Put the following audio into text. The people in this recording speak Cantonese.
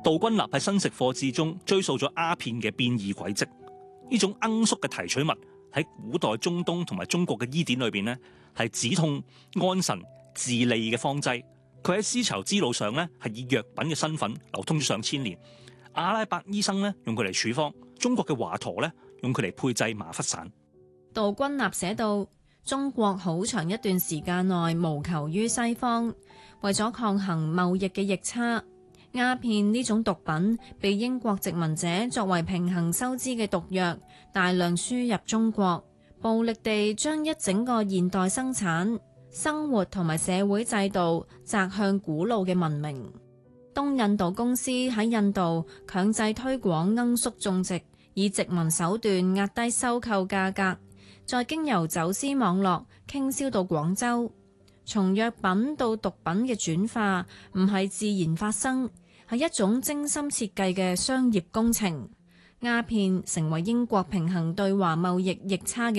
杜君立喺新食課誌中追溯咗鴉片嘅變異軌跡。呢種罌粟嘅提取物喺古代中東同埋中國嘅醫典裏邊呢，係止痛、安神、治痢嘅方劑。佢喺絲綢之路上呢，係以藥品嘅身份流通咗上千年。阿拉伯醫生呢，用佢嚟處方，中國嘅華佗呢，用佢嚟配製麻沸散。 杜君立寫道：中國好長一段時間內無求於西方，為咗抗衡貿易嘅逆差，鴉片呢種毒品被英國殖民者作為平衡收支嘅毒藥，大量輸入中國，暴力地將一整個現代生產、生活同埋社會制度擲向古老嘅文明。東印度公司喺印度強制推廣罌粟種植，以殖民手段壓低收購價格，再經由走私網絡傾銷到廣州。從藥品到毒品嘅轉化唔係自然發生，係一種精心設計嘅商業工程。鴉片成為英國平衡對華貿易逆差嘅